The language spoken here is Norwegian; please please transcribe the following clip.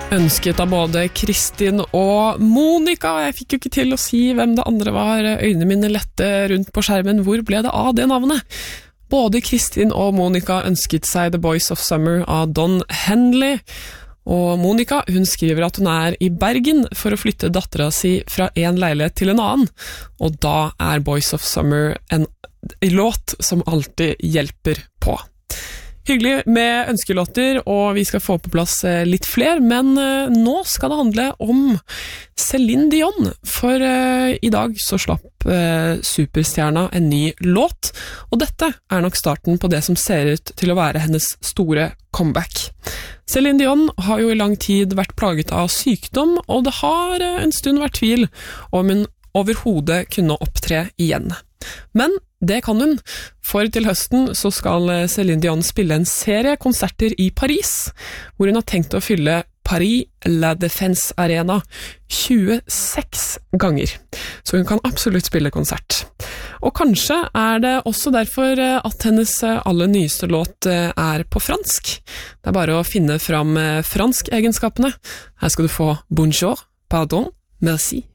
Ønsket av både Kristin og Monica. Jeg fikk jo ikke til å si hvem det andre var. Øynene mine lette rundt på skjermen. Hvor ble det av det navnet? Både Kristin og Monica ønsket seg The Boys of Summer av Don Henley. Og Monica, hun skriver at hun er i Bergen for å flytte datteren si fra en leilighet til en annen. Og da er Boys of Summer en låt som alltid hjelper på. Hyggelig med ønskelåter, og vi skal få på plass litt flere, men nå skal det handle om Céline Dion, for i dag så slapp superstjerna en ny låt, og dette er nok starten på det som ser ut til å være hennes store comeback. Céline Dion har jo i lang tid vært plaget av sykdom, og det har en stund vært tvil om hun overhodet kunne opptre igjen. Men det kan hun, for til høsten så skal Céline Dion spille en serie konserter i Paris, hvor hun har tenkt å fylle Paris La Défense Arena 26 ganger. Så hun kan absolutt spille konsert. Og kanskje er det også derfor at hennes aller nyeste låt er på fransk. Det er bare å finne fram fransk egenskapene. Her skal du få bonjour, pardon, merci